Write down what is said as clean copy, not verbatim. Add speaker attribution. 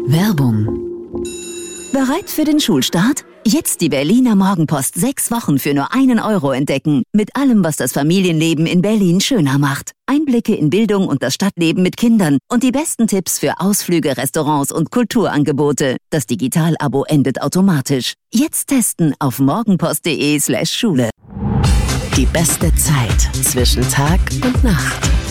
Speaker 1: Werbung. Bereit für den Schulstart? Jetzt die Berliner Morgenpost 6 Wochen für nur 1 Euro entdecken. Mit allem, was das Familienleben in Berlin schöner macht. Einblicke in Bildung und das Stadtleben mit Kindern und die besten Tipps für Ausflüge, Restaurants und Kulturangebote. Das Digital-Abo endet automatisch. Jetzt testen auf morgenpost.de/Schule.
Speaker 2: Die beste Zeit zwischen Tag und Nacht.